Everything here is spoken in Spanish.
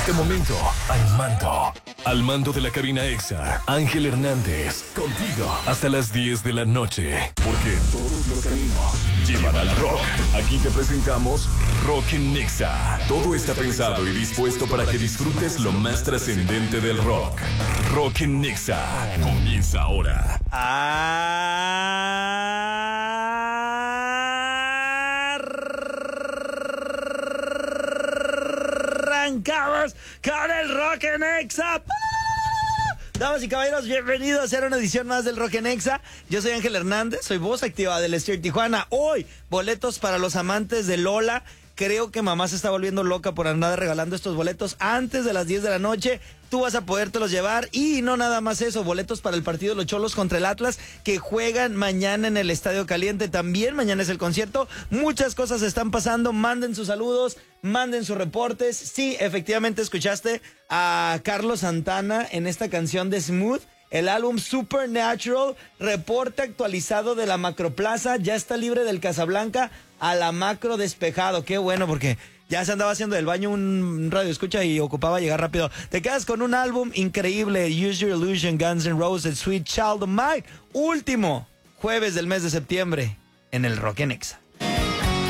este momento, al mando de la cabina EXA, Ángel Hernández, contigo hasta las 10 de la noche, porque todos los caminos llevan al rock. Aquí te presentamos Rock en EXA. Todo está pensado y dispuesto para que disfrutes lo más trascendente del rock. Rock en EXA comienza ahora. Arrancamos con el Rock en EXA. Damas y caballeros, bienvenidos a una edición más del Rock en EXA. Yo soy Ángel Hernández, soy voz activa del Estadio Tijuana. Hoy, boletos para los amantes de Lola. Creo que mamá se está volviendo loca por andar regalando estos boletos antes de las 10 de la noche. Tú vas a podértelos llevar y no nada más eso, boletos para el partido de los Cholos contra el Atlas que juegan mañana en el Estadio Caliente. También mañana es el concierto. Muchas cosas están pasando. Manden sus saludos, manden sus reportes. Sí, efectivamente escuchaste a Carlos Santana en esta canción de Smooth. El álbum Supernatural, reporte actualizado de la Macroplaza, ya está libre del Casablanca a la Macro despejado. Qué bueno, porque ya se andaba haciendo del baño un radio escucha y ocupaba llegar rápido. Te quedas con un álbum increíble, Use Your Illusion, Guns N' Roses, Sweet Child of Mine. Último jueves del mes de septiembre en el Rock en EXA.